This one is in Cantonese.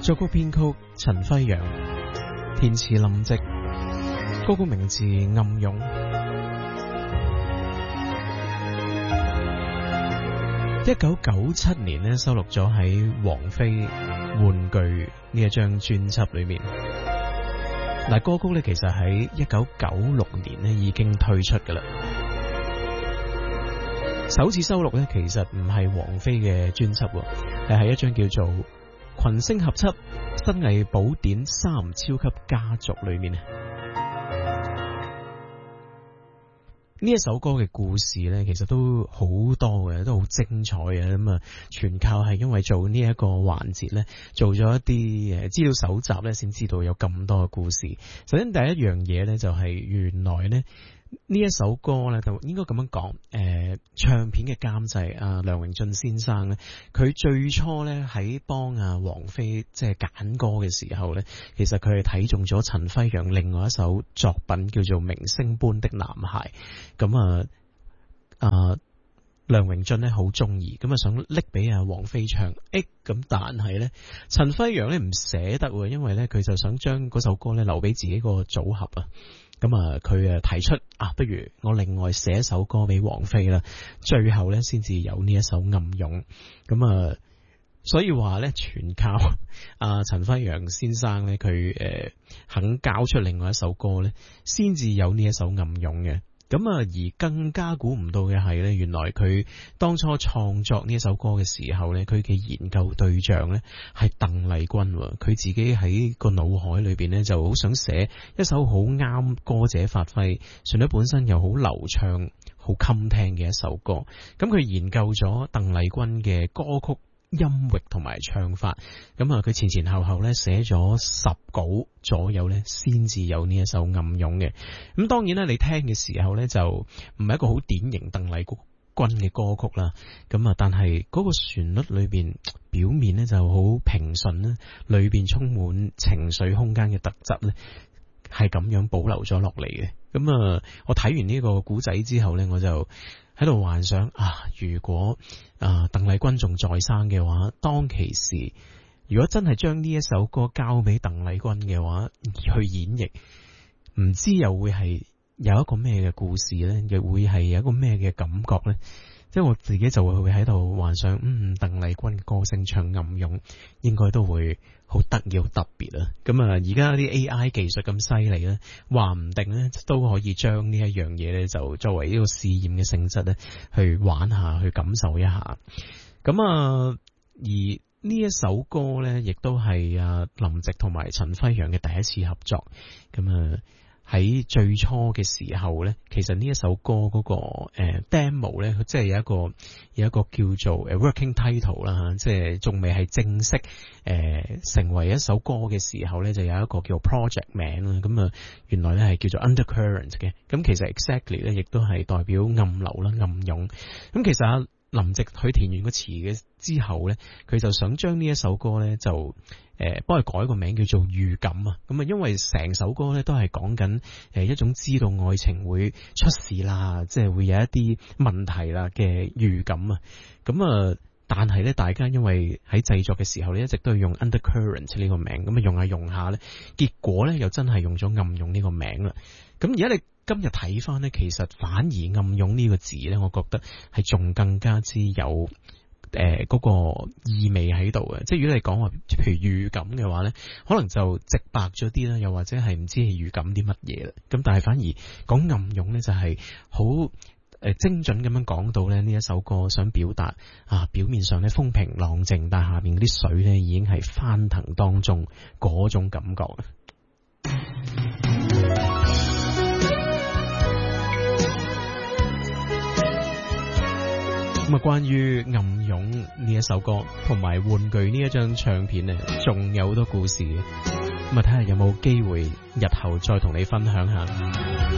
作曲編曲陳輝陽，填詞林夕，歌曲名字《暗湧》。1997年呢收錄咗喺王菲《玩具》呢一張專輯裏面。嗱，歌曲呢其實喺1996年呢已經推出噶啦。首次收錄呢其實唔係王菲嘅專輯，係喺一張叫做群星合輯新藝寶典3超級家族裏面。呢一首歌嘅故事呢，其實都好多嘅，都好精彩嘅。咁啊，全靠係因為做呢一個環節呢，做咗一啲資料搜集呢，先知道有咁多嘅故事。首先第一樣嘢呢，就係原來呢一首歌呢，就應該咁樣講，唱片嘅監製梁榮駿先生呢，佢最初呢喺幫王菲即係揀歌嘅時候呢，其實佢係睇中咗陳輝陽另外一首作品叫做《明星般的男孩》。咁梁榮駿呢好中意，咁想拎俾王菲唱，咁但係呢陳輝陽呢唔捨得，因為呢佢就想將嗰首歌呢留俾自己個組合啊。咁佢提出不如我另外寫一首歌俾王菲啦，最後呢先至有呢一首《暗湧》。咁所以話呢全靠陳輝陽先生呢，佢肯交出另外一首歌呢，先至有呢一首《暗湧》嘅。咁而更加估唔到嘅係呢，原來佢當初創作呢一首歌嘅時候呢，佢嘅研究對象呢係鄧麗君。佢自己喺個腦海裏邊呢，就好想寫一首好啱歌者發揮，旋律本身又好流暢、好襟聽嘅一首歌。咁佢研究咗鄧麗君嘅歌曲音域同埋唱法，咁佢前後咧寫咗10稿左右咧，先至有呢一首《暗湧》嘅。咁當然咧，你聽嘅時候咧就唔係一個好典型鄧麗君嘅歌曲啦。咁但係嗰個旋律裏邊表面咧就好平順啦，裏邊充滿情緒空間嘅特質咧，係咁樣保留咗落嚟嘅。咁我睇完呢個古仔之後咧，我就喺度幻想如果鄧麗君仲在生嘅話，當其時如果真係將呢一首歌交俾鄧麗君嘅話去演繹，唔知又會係有一個咩嘅故事呢？又會係有一個咩嘅感覺呢？即係我自己就會喺度幻想，鄧麗君嘅歌聲唱《暗湧》應該都會好得意、好特別啊！咁而家啲 AI 技術咁犀利咧，話唔定咧都可以將呢一樣嘢咧就作為呢個試驗嘅性質咧去玩下，去感受一下。咁而呢一首歌咧，亦都係林夕同埋陳輝陽嘅第一次合作。咁喺最初嘅時候咧，其實呢一首歌嗰個demo 咧，即係有一個叫做working title 啦，即係仲未係正式成為一首歌嘅時候咧，就有一個叫 project 名啦。咁原來咧係叫做 Undercurrent 嘅。咁其實 exactly 咧亦都係代表暗流啦、暗湧。咁其實林夕佢填完個詞嘅之後咧，佢就想將呢一首歌咧就幫佢改個名叫做預感啊。咁因為成首歌咧都係講緊一種知道愛情會出事啦，即係會有一啲問題啦嘅預感啊。咁但係咧，大家因為喺製作嘅時候咧，一直都係用 Undercurrent 呢個名，咁用下咧，結果咧又真係用咗暗湧呢個名啦。咁而家你今日睇翻咧，其實反而暗湧呢個字咧，我覺得係仲更加之有嗰個意味喺度嘅。即係如果你講話譬如預感嘅話咧，可能就直白咗啲啦，又或者係唔知係預感啲乜嘢啦。咁但係反而講暗湧咧，就係好精準咁樣講到咧呢一首歌想表達表面上咧風平浪靜，但係下面嗰啲水咧已經係翻騰當中嗰種感覺。咁關於暗湧呢一首歌同埋玩具呢一張唱片呢，仲有好多故事嘅。咁睇下有冇機會日後再同你分享下。